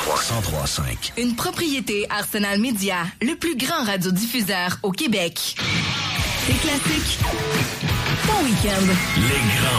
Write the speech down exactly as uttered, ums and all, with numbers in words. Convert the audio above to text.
cent trois cinq. Une propriété Arsenal Média, le plus grand radiodiffuseur au Québec. C'est classique. Ton week-end. Les grands